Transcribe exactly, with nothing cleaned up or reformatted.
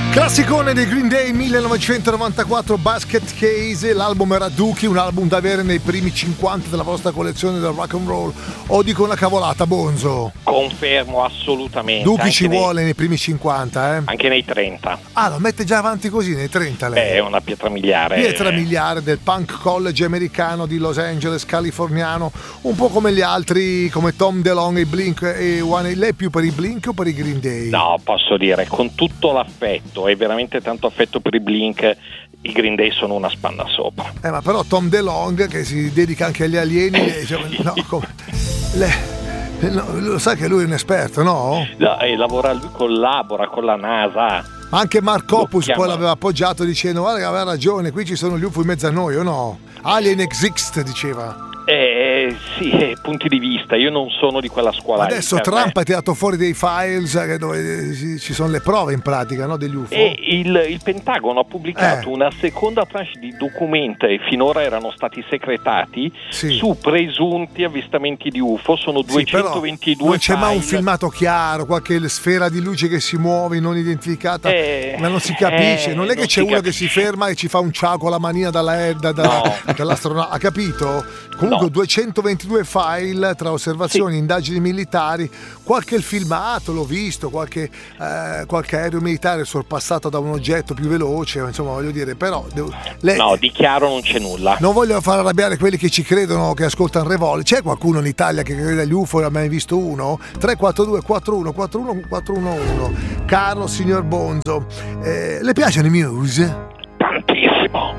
Classicone dei Green Day millenovecentonovantaquattro, Basket Case. L'album era Dookie, un album da avere nei primi cinquanta della vostra collezione del rock and roll. O dico una cavolata, Bonzo? Confermo assolutamente. Dookie ci nei, vuole nei primi cinquanta, eh? Anche nei trenta. Ah, lo mette già avanti così, nei trenta lei? Beh, è una pietra miliare. Pietra miliare del punk college americano di Los Angeles, californiano. Un po' come gli altri, come Tom DeLonge e Blink e One. Lei è più per i Blink o per i Green Day? No, posso dire, con tutto l'affetto e veramente tanto affetto per i Blink, i Green Day sono una spanna sopra. Eh, ma però Tom DeLonge, che si dedica anche agli alieni, diciamo, no, come, le, no, lo sa che lui è un esperto, no? No, e lavora, lui collabora con la NASA. Ma anche Mark Hoppus poi l'aveva appoggiato dicendo: guarda che aveva ragione, qui ci sono gli U F O in mezzo a noi, o no? Alien exist, diceva. Eh, sì, eh, punti di vista, io non sono di quella scuola. Adesso Trump ha tirato fuori dei files dove ci sono le prove in pratica, no, degli U F O. E il, il Pentagono ha pubblicato eh. una seconda tranche di documenti e finora erano stati secretati, sì, su presunti avvistamenti di U F O. Sono duecentoventidue. Sì, non c'è file. mai un filmato chiaro, qualche sfera di luce che si muove non identificata, eh, ma non si capisce. Eh, non è che non c'è uno capisce. che si ferma e ci fa un ciao con la manina dalla, da, da, no. dall'astronauta, ha capito? Comunque no. duecentoventidue file tra osservazioni, sì, indagini militari, qualche filmato l'ho visto, qualche, eh, qualche aereo militare sorpassato da un oggetto più veloce, insomma, voglio dire, però devo, lei, no, dichiaro non c'è nulla. Non voglio far arrabbiare quelli che ci credono, che ascoltano Revolt. C'è qualcuno in Italia che crede agli U F O? Ha mai visto uno? tre quattro due quattro uno quattro uno quattro uno uno. Caro signor Bonzo, eh, le piacciono i Muse?